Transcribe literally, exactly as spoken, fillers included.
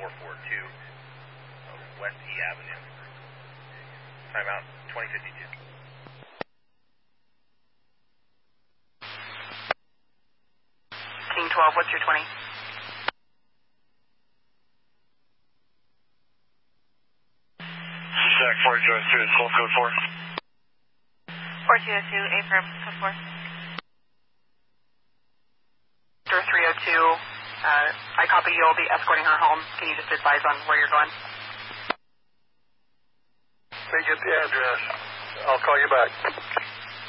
four four two West E Avenue. Timeout twenty fifty-two. King twelve, what's your twenty? Jack four, Joyce two, Cold Code four. four two oh two, affirm, code four. Door three oh two, uh, I copy you'll be escorting her home. Can you just advise on where you're going? Let me get the address. I'll call you back.